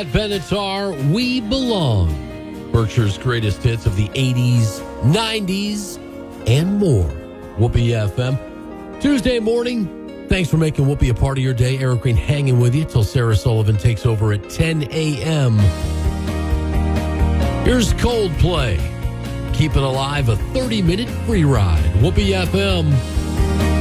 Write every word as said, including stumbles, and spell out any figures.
Pat Benatar, We Belong. Berkshire's greatest hits of the eighties, nineties, and more. Whoopee F M. Tuesday morning. Thanks for making Whoopee a part of your day. Eric Green hanging with you till Sarah Sullivan takes over at ten a.m. Here's Coldplay. Keeping alive a thirty-minute free ride. Whoopee F M.